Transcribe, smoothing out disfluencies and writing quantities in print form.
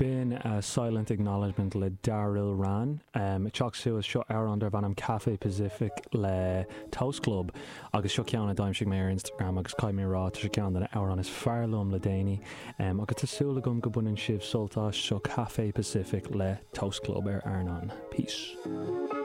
Bin silent acknowledgement le Daryl Ran. Teach suas seo ar an bhanam Cafe Pacific le Toast Club agus seo ceanna daim sig mé ar Instagram agus caiim mé rá se cean na ar an is fearlumm le déine agus tásúla gom go buinn sibh soltá seo Cafe Pacific le Toast Club ar Arnan. Peace.